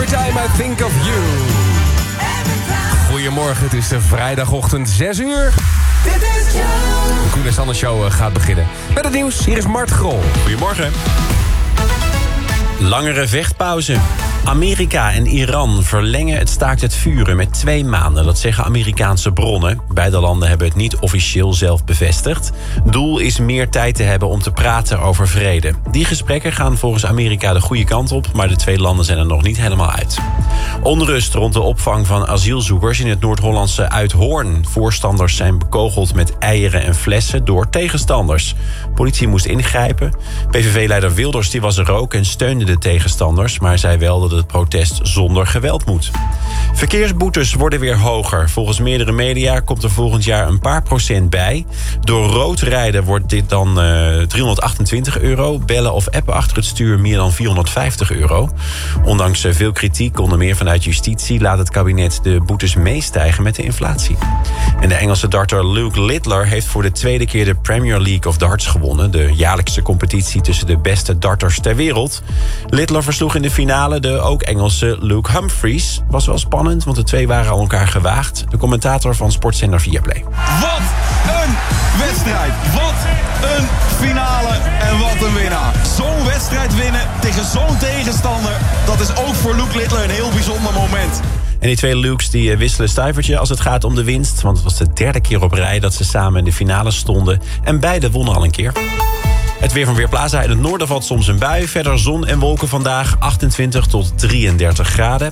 Every time I think of you. Goedemorgen, het is de vrijdagochtend 6 uur. De Koen en Sander Show gaat beginnen. Met het nieuws, hier is Mart Grol. Goedemorgen. Langere vechtpauze. Amerika en Iran verlengen het staakt het vuren met 2 maanden. Dat zeggen Amerikaanse bronnen. Beide landen hebben het niet officieel zelf bevestigd. Doel is meer tijd te hebben om te praten over vrede. Die gesprekken gaan volgens Amerika de goede kant op, maar de 2 landen zijn er nog niet helemaal uit. Onrust rond de opvang van asielzoekers in het Noord-Hollandse Uithoorn. Voorstanders zijn bekogeld met eieren en flessen door tegenstanders. Politie moest ingrijpen. PVV-leider Wilders die was er ook en steunde de tegenstanders, maar zei wel dat het protest zonder geweld moet. Verkeersboetes worden weer hoger. Volgens meerdere media komt er volgend jaar een paar procent bij. Door rood rijden wordt dit dan €328. Bellen of appen achter het stuur meer dan €450. Ondanks veel kritiek, onder meer vanuit justitie, laat het kabinet de boetes meestijgen met de inflatie. En de Engelse darter Luke Littler heeft voor de 2e keer de Premier League of Darts gewonnen. De jaarlijkse competitie tussen de beste darters ter wereld. Littler versloeg in de finale de ook Engelse Luke Humphries. Was wel spannend, want de 2 waren al elkaar gewaagd. De commentator van sportzender Viaplay. Wat een wedstrijd! Wat een finale en wat een winnaar. Zo'n wedstrijd winnen tegen zo'n tegenstander, dat is ook voor Luke Littler een heel bijzonder moment. En die 2 Lukes die wisselen stuivertje als het gaat om de winst. Want het was de 3e keer op rij dat ze samen in de finale stonden. En beide wonnen al een keer. Het weer van Weerplaza. In het noorden valt soms een bui. Verder zon en wolken vandaag. 28 tot 33 graden.